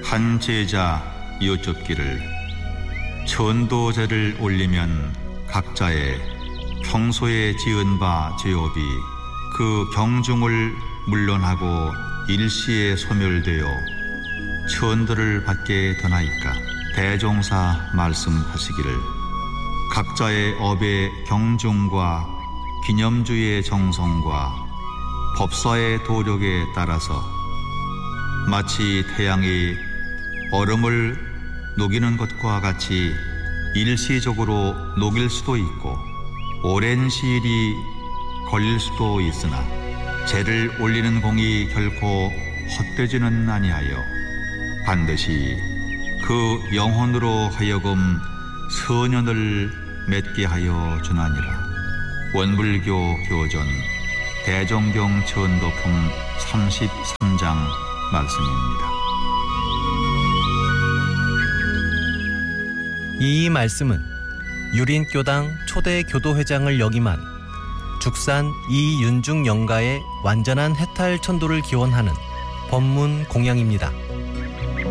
한 제자 여쭙기를 천도제를 올리면 각자의 평소에 지은 바 죄업이 그 경중을 물론하고 일시에 소멸되어 천도를 받게 되나이까. 대종사 말씀하시기를 각자의 업의 경중과 기념주의 정성과 법사의 도력에 따라서 마치 태양이 얼음을 녹이는 것과 같이 일시적으로 녹일 수도 있고 오랜 시일이 걸릴 수도 있으나 제를 올리는 공이 결코 헛되지는 아니하여 반드시 그 영혼으로 하여금 선연을 맺게 하여 주나니라. 원불교 교전 대종경 천도품 33장 말씀입니다. 이 말씀은 유린교당 초대 교도회장을 역임한 죽산 이윤중 영가의 완전한 해탈 천도를 기원하는 법문 공양입니다.